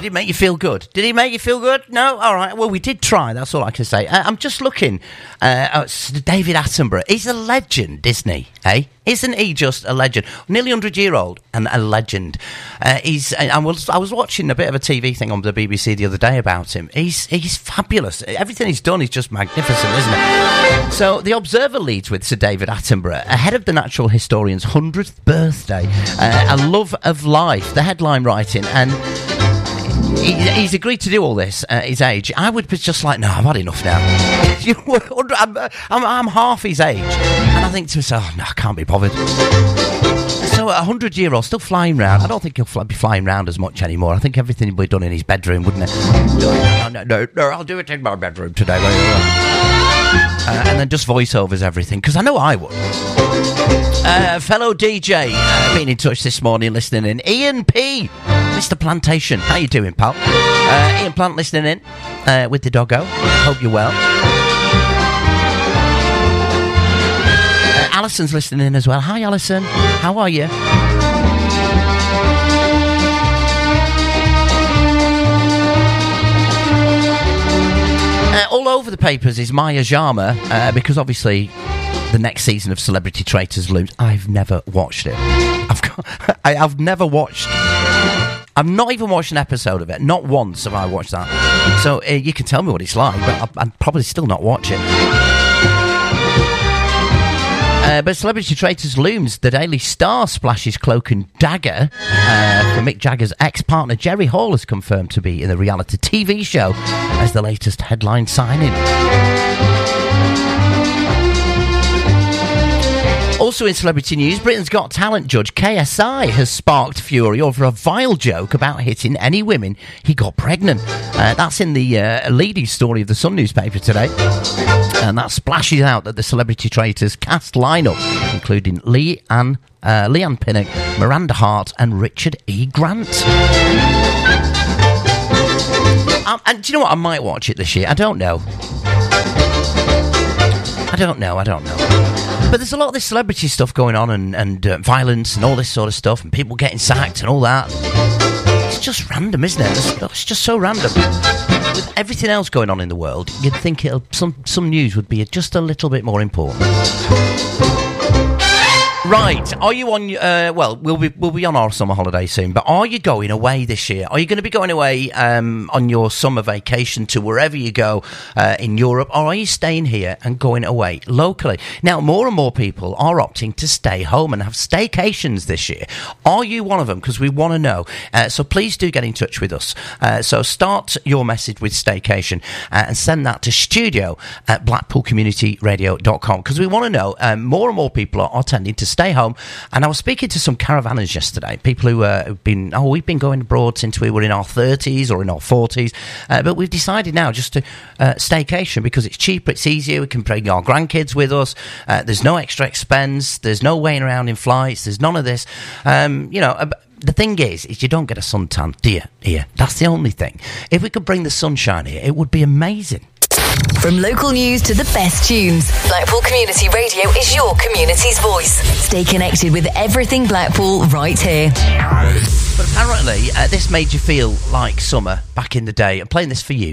Did it make you feel good? Did it make you feel good? No? All right. Well, we did try. That's all I can say. I'm just looking at David Attenborough. He's a legend, isn't he? Hey? Isn't he just a legend? Nearly 100-year-old and a legend. I was watching a bit of a TV thing on the BBC the other day about him. He's fabulous. Everything he's done is just magnificent, isn't it? So the Observer leads with Sir David Attenborough ahead of the natural historian's 100th birthday. A love of life, the headline writing, and he's agreed to do all this at his age. I would be just like, no, I've had enough now. I'm half his age, and I think to myself, no, I can't be bothered. So a 100-year-old still flying round. I don't think he'll be flying round as much anymore. I think everything would be done in his bedroom, wouldn't it? No, I'll do it in my bedroom today. And then just voiceovers everything, because I know I would. Fellow DJ been in touch this morning, listening in. Ian P, Mr. Plantation, how you doing, pal? Ian Plant listening in with the doggo. Hope you're well. Alison's listening in as well. Hi, Alison. How are you? All over the papers is Maya Jama, because obviously the next season of Celebrity Traitors looms. I've never watched it. I've never watched. I've not even watched an episode of it. Not once have I watched that. So you can tell me what it's like, but I'd probably still not watch it. But Celebrity Traitors looms. The Daily Star splashes cloak and dagger for Mick Jagger's ex-partner. Jerry Hall has confirmed to be in the reality TV show as the latest headline signing. Also in celebrity news, Britain's Got Talent judge KSI has sparked fury over a vile joke about hitting any women he got pregnant. That's in the leading story of the Sun newspaper today. And that splashes out that the Celebrity Traitors cast lineup, including Leanne Pinnock, Miranda Hart and Richard E. Grant. And do you know what? I might watch it this year. I don't know. But there's a lot of this celebrity stuff going on and violence and all this sort of stuff and people getting sacked and all that. It's just random, isn't it? It's just so random. With everything else going on in the world, you'd think some news would be just a little bit more important. Right, are you on? Well, we'll be on our summer holiday soon. But are you going away this year? Are you going to be going away on your summer vacation to wherever you go in Europe, or are you staying here and going away locally? Now, more and more people are opting to stay home and have staycations this year. Are you one of them? Because we want to know. So please do get in touch with us. So start your message with staycation and send that to studio@blackpoolcommunityradio.com, because we want to know. More and more people are tending to stay home, and I was speaking to some caravanners yesterday, people who have been, we've been going abroad since we were in our 30s or in our 40s, but we've decided now just to staycation because it's cheaper, it's easier, we can bring our grandkids with us, there's no extra expense, there's no waiting around in flights, there's none of this, the thing is you don't get a suntan, do you? Here, that's the only thing. If we could bring the sunshine here, it would be amazing. From local news to the best tunes, Blackpool Community Radio is your community's voice. Stay connected with everything Blackpool right here. But apparently, this made you feel like summer back in the day. I'm playing this for you.